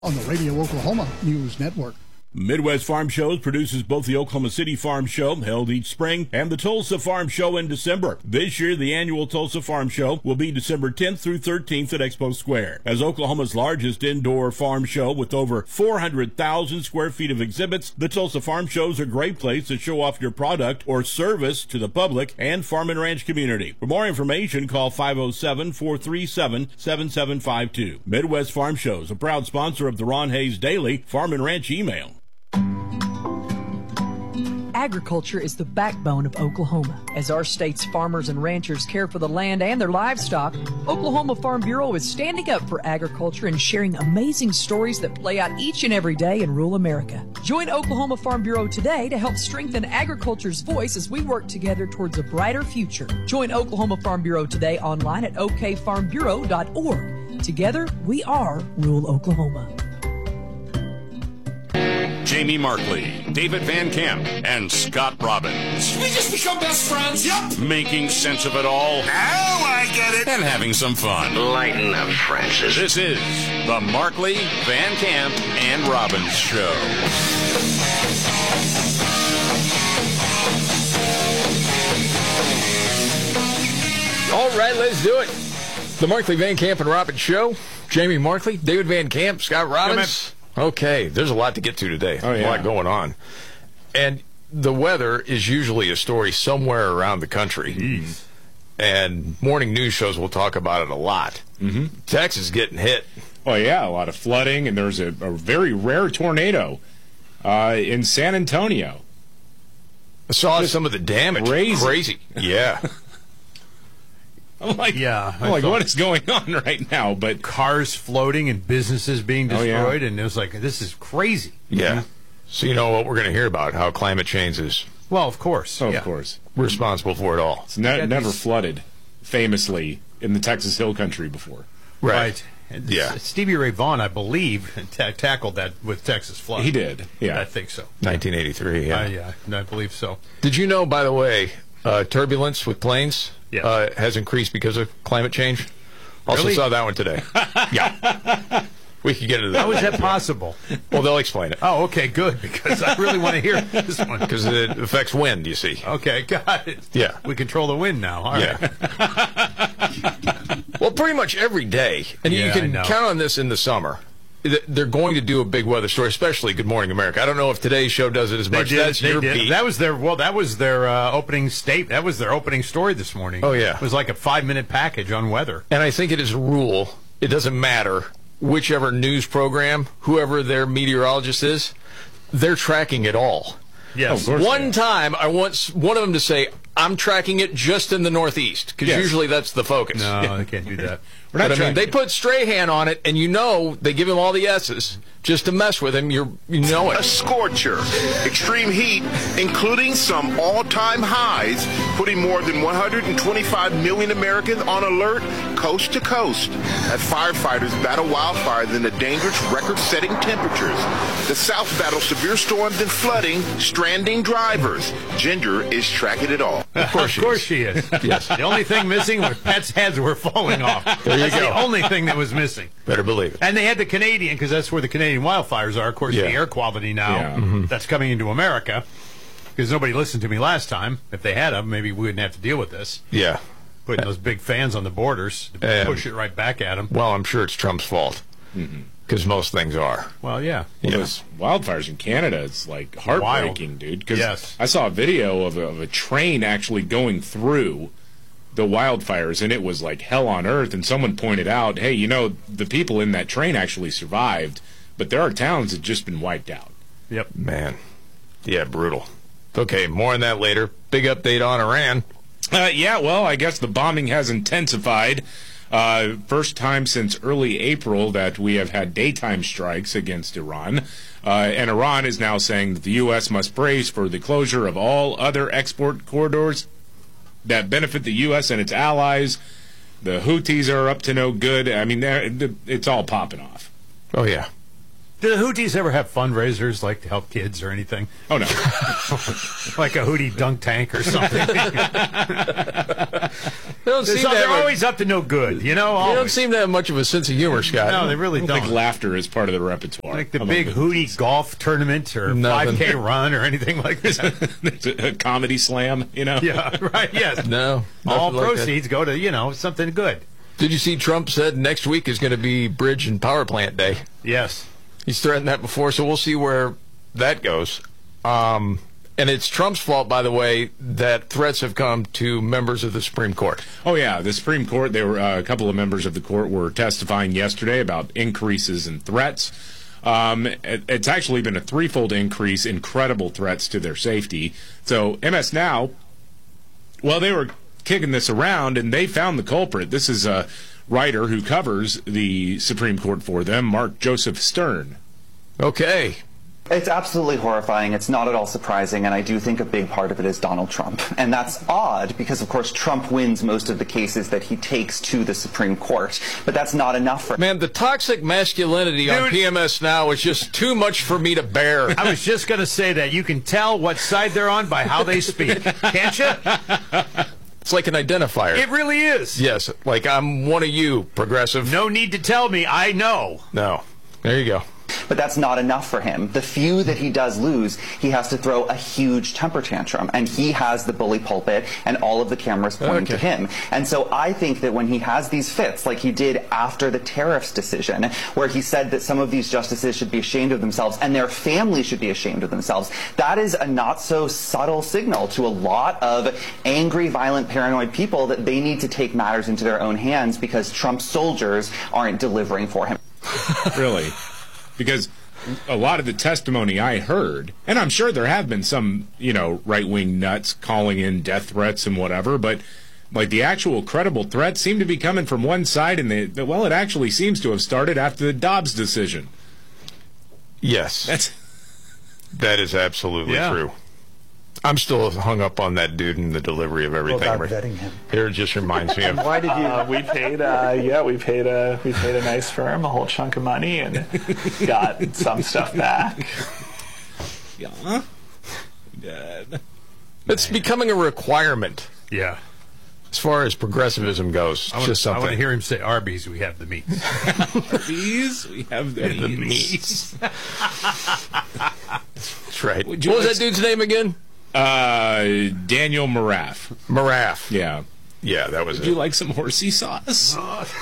On the Radio Oklahoma News Network. Midwest Farm Shows produces both the Oklahoma City Farm Show, held each spring, and the Tulsa Farm Show in December. This year, the annual Tulsa Farm Show will be December 10th through 13th at Expo Square. As Oklahoma's largest indoor farm show with over 400,000 square feet of exhibits, the Tulsa Farm Show is a great place to show off your product or service to the public and farm and ranch community. For more information, call 507-437-7752. Midwest Farm Shows, a proud sponsor of the Ron Hayes Daily Farm and Ranch email. Agriculture is the backbone of Oklahoma. As our state's farmers and ranchers care for the land and their livestock, Oklahoma Farm Bureau is standing up for agriculture and sharing amazing stories that play out each and every day in rural America. Join Oklahoma Farm Bureau today to help strengthen agriculture's voice as we work together towards a brighter future. Join Oklahoma Farm Bureau today online at okfarmbureau.org. Together, we are rural Oklahoma. Jamie Markley, David Van Camp, and Scott Robbins. We just become best friends. Yep. Making sense of it all. Now I get it. And having some fun. Lighten up, Francis. This is the Markley, Van Camp, and Robbins Show. All right, let's do it. The Markley, Van Camp, and Robbins Show. Jamie Markley, David Van Camp, Scott Robbins. Okay, there's a lot to get to today. Oh, yeah. A lot going on. And the weather is usually a story somewhere around the country. Jeez. And morning news shows will talk about it a lot. Mm-hmm. Texas is getting hit. Oh, yeah, a lot of flooding, and there's a very rare tornado in San Antonio. I saw some of the damage. Crazy. Yeah. I'm like, what is going on right now? But cars floating and businesses being destroyed, and it was like, this is crazy. Yeah. So you know what we're going to hear about, how climate change is. Well, of course. Of course. Responsible for it all. It's never flooded, famously, in the Texas Hill Country before. Right. Yeah. Stevie Ray Vaughan, I believe, tackled that with Texas flood. He did. Yeah. I think so. 1983, yeah. Yeah, I believe so. Did you know, by the way, turbulence with planes has increased because of climate change? Also Really? saw that one today. Yeah. We could get into that. How is that possible? Well, they'll explain it. Oh, okay, good, because I really want to hear this one. Because it affects wind, you see. Okay, got it. Yeah. We control the wind now. All right. Well, pretty much every day, and you can count on this in the summer. They're going to do a big weather story, especially Good Morning America. I don't know if today's show does it as much. That's your beat. That was their opening state. That was their opening story this morning. Oh, yeah. It was like a 5-minute package on weather. And I think it is a rule. It doesn't matter whichever news program, whoever their meteorologist is, they're tracking it all. Yes. One time, I want one of them to say, I'm tracking it just in the Northeast, because usually that's the focus. No, they can't do that. But I mean, they put Strahan on it, and they give him all the S's just to mess with him. You know it. A scorcher. Extreme heat, including some all-time highs, putting more than 125 million Americans on alert coast to coast as firefighters battle wildfires in the dangerous record-setting temperatures. The South battles severe storms and flooding, stranding drivers. Ginger is tracking it all. Of course she is. Yes. The only thing missing was pets' heads were falling off. That's the only thing that was missing. Better believe it. And they had the Canadian, because that's where the Canadian wildfires are. Of course, the air quality now that's coming into America, because nobody listened to me last time. If they had them, maybe we wouldn't have to deal with this. Yeah. Putting those big fans on the borders to push it right back at them. Well, I'm sure it's Trump's fault, because most things are. Well, yeah. Well, those wildfires in Canada, it's like heartbreaking, dude. Because I saw a video of a train actually going through the wildfires, and it was like hell on earth. And someone pointed out, hey, the people in that train actually survived, but there are towns that have just been wiped out. Yep. Man. Yeah, brutal. Okay, more on that later. Big update on Iran. Well, I guess the bombing has intensified. First time since early April that we have had daytime strikes against Iran. And Iran is now saying that the U.S. must brace for the closure of all other export corridors that benefit the U.S. and its allies. The Houthis are up to no good. I mean, it's all popping off. Oh, yeah. Do the Houthis ever have fundraisers, like to help kids or anything? Oh, no. Like a Houthi dunk tank or something? They're always up to no good, you know? They don't seem to have much of a sense of humor, Scott. No, they really don't. I think laughter is part of the repertoire. Like the big Hootie golf tournament or 5K run or anything like that. A comedy slam, you know? Yeah, right, yes. No. All like proceeds go to, something good. Did you see Trump said next week is going to be bridge and power plant day? Yes. He's threatened that before, so we'll see where that goes. And it's Trump's fault, by the way, that threats have come to members of the Supreme Court. Oh, yeah. The Supreme Court, there were a couple of members of the court were testifying yesterday about increases in threats. It's actually been a threefold increase in credible threats to their safety. So MS Now, well, they were kicking this around, and they found the culprit. This is a writer who covers the Supreme Court for them, Mark Joseph Stern. Okay. It's absolutely horrifying. It's not at all surprising, and I do think a big part of it is Donald Trump. And that's odd because, of course, Trump wins most of the cases that he takes to the Supreme Court. But that's not enough for... Man, the toxic masculinity on PMS Now is just too much for me to bear. I was just going to say that. You can tell what side they're on by how they speak. Can't you? It's like an identifier. It really is. Yes, like I'm one of you, progressive. No need to tell me. I know. No. There you go. But that's not enough for him. The few that he does lose, he has to throw a huge temper tantrum. And he has the bully pulpit and all of the cameras pointing to him. And so I think that when he has these fits, like he did after the tariffs decision, where he said that some of these justices should be ashamed of themselves and their families should be ashamed of themselves, that is a not so subtle signal to a lot of angry, violent, paranoid people that they need to take matters into their own hands because Trump's soldiers aren't delivering for him. Really? Because a lot of the testimony I heard, and I'm sure there have been some, right-wing nuts calling in death threats and whatever, but like the actual credible threats seem to be coming from one side, and it actually seems to have started after the Dobbs decision. Yes. That is absolutely true. I'm still hung up on that dude and the delivery of everything. Well, about vetting him. Here it just reminds me of. Why did you? We paid a nice firm a whole chunk of money and got some stuff back. Yeah. Good. It's becoming a requirement. Yeah. As far as progressivism goes, it's just something. I want to hear him say, Arby's, we have the meats. Arby's, we have the meats. That's right. What was that dude's name again? Daniel Maraf. Maraf. Yeah. Yeah, that was Would you like some horsey sauce?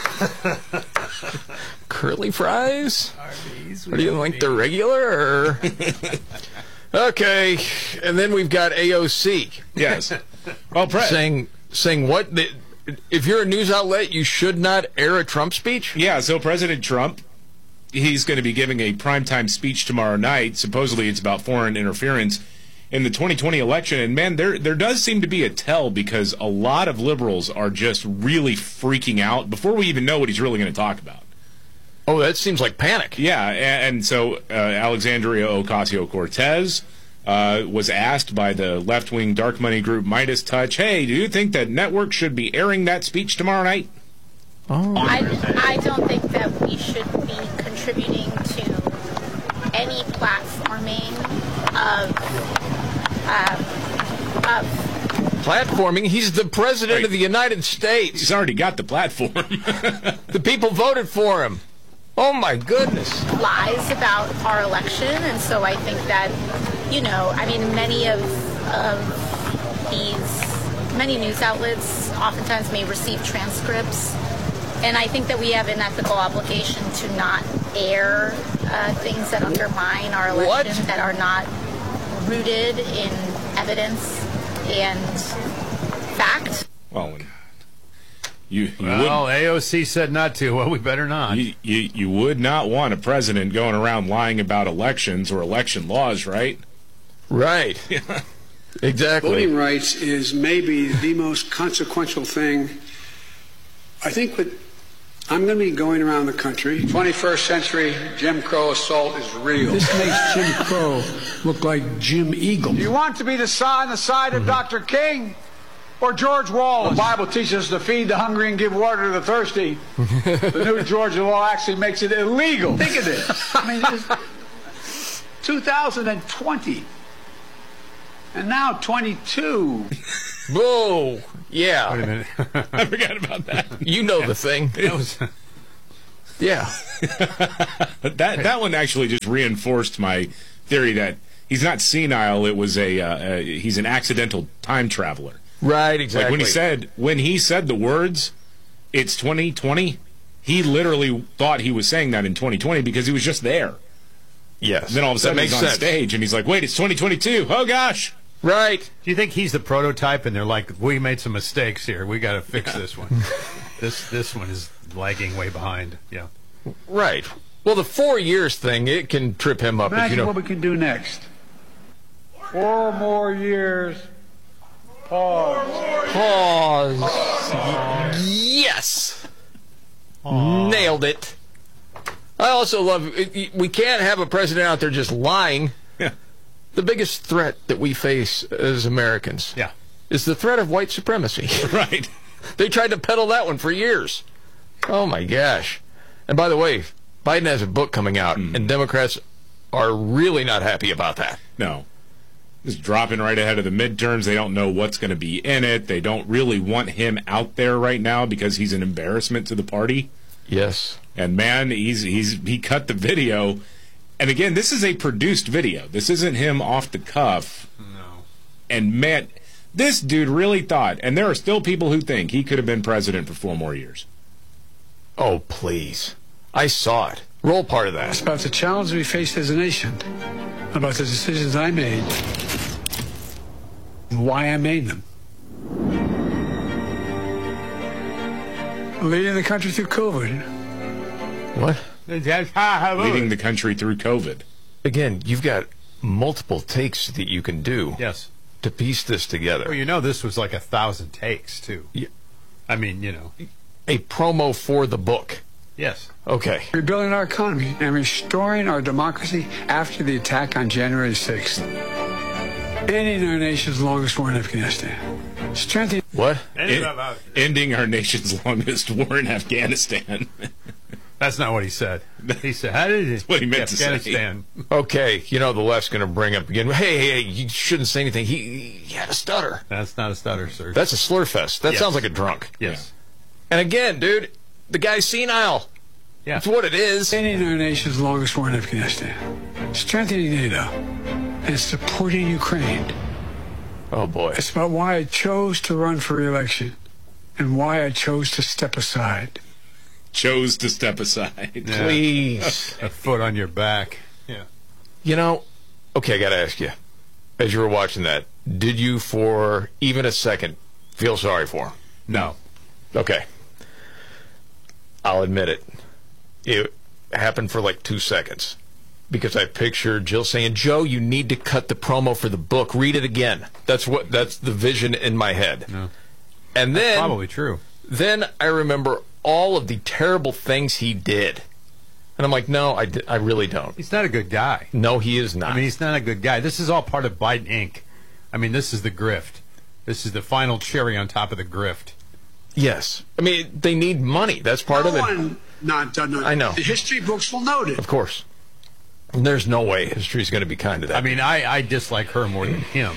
Curly fries? Arby's, or do you like the regular? Or? Okay, and then we've got AOC. Yes. Well, saying what? If you're a news outlet, you should not air a Trump speech? Yeah, so President Trump, he's going to be giving a primetime speech tomorrow night. Supposedly it's about foreign interference in the 2020 election. And, man, there does seem to be a tell because a lot of liberals are just really freaking out before we even know what he's really going to talk about. Oh, that seems like panic. Yeah, and so Alexandria Ocasio-Cortez was asked by the left-wing dark money group Midas Touch, hey, do you think that network should be airing that speech tomorrow night? Oh. I don't think that we should be contributing to any platforming of platforming? He's the president of the United States. He's already got the platform. The people voted for him. Oh, my goodness. Lies about our election, and so I think that, many news outlets oftentimes may receive transcripts, and I think that we have an ethical obligation to not air things that undermine our election, that are not rooted in evidence and fact. Well, AOC said not to. Well, we better not. You would not want a president going around lying about elections or election laws, right? Right. Exactly. Voting rights is maybe the most consequential thing. I think that I'm going to be going around the country. 21st century Jim Crow assault is real. This makes Jim Crow look like Jim Eagle. Do you want to be on the side of Dr. King or George Wallace? The Bible teaches us to feed the hungry and give water to the thirsty. The new Georgia law actually makes it illegal. Think of this. I mean, 2020. And now 22. Whoa. Yeah. Wait a minute. I forgot about that. You know the thing. Yeah. That one actually just reinforced my theory that he's not senile. It was he's an accidental time traveler. Right, exactly. Like when he said the words, it's 2020, he literally thought he was saying that in 2020 because he was just there. Yes. And then all of a sudden he's on stage and he's like, wait, it's 2022. Oh, gosh. Right. Do you think he's the prototype and they're like, we made some mistakes here. We got to fix this one. This one is lagging way behind. Yeah. Right. Well, the 4 years thing, it can trip him up. Imagine what we can do next. 4 more years. Pause. Yes. Nailed it. I also love, we can't have a president out there just lying. Yeah. The biggest threat that we face as Americans is the threat of white supremacy. Right. They tried to peddle that one for years. Oh, my gosh. And by the way, Biden has a book coming out, and Democrats are really not happy about that. No. It's dropping right ahead of the midterms. They don't know what's going to be in it. They don't really want him out there right now because he's an embarrassment to the party. Yes. And man, he cut the video. And again, this is a produced video. This isn't him off the cuff. No. And man, this dude really thought, and there are still people who think he could have been president for 4 more years. Oh, please. I saw it. Roll part of that. It's about the challenge we faced as a nation, about the decisions I made, and why I made them. Leading the country through COVID. What? Leading the country through COVID. Again, you've got multiple takes that you can do. Yes. To piece this together. Well, you know this was like 1,000 takes, too. Yeah. I mean, you know. A promo for the book. Yes. Okay. Rebuilding our economy and restoring our democracy after the attack on January 6th. Ending our nation's longest war in Afghanistan. Strengthening... What? Ending our nation's longest war in Afghanistan. That's not what he said. He said, how did it? What he meant to Afghanistan. say. Okay, you know the left's going to bring up again, hey, you shouldn't say anything. He had a stutter. That's not a stutter, sir. That's a slur fest. That sounds like a drunk. Yes. And again, dude, the guy's senile. Yeah. That's what it is. Ending our nation's longest war in Afghanistan. Strengthening NATO. And supporting Ukraine. Oh, boy. It's about why I chose to run for re-election. And why I chose to step aside. Chose to step aside. Yeah. Please. A foot on your back. Yeah. You know, okay, I got to ask you. As you were watching that, did you for even a second feel sorry for him? No. Okay. I'll admit it. It happened for like 2 seconds. Because I pictured Jill saying, Joe, you need to cut the promo for the book. Read it again. That's the vision in my head. No. And then... That's probably true. Then I remember all of the terrible things he did. And I'm like, no, I really don't. He's not a good guy. No, he is not. I mean, he's not a good guy. This is all part of Biden Inc. I mean, this is the grift. This is the final cherry on top of the grift. Yes. I mean, they need money. That's part of it. Not done. I know. The history books will note it. Of course. There's no way history's going to be kind to that. I mean, I dislike her more than him.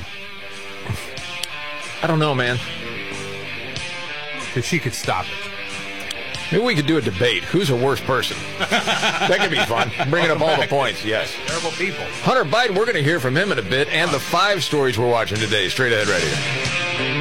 I don't know, man. Because she could stop it. Maybe we could do a debate. Who's a worse person? That could be fun. Bringing up all the points, yes. Terrible people. Hunter Biden, we're going to hear from him in a bit, and the 5 stories we're watching today. Straight Ahead Radio.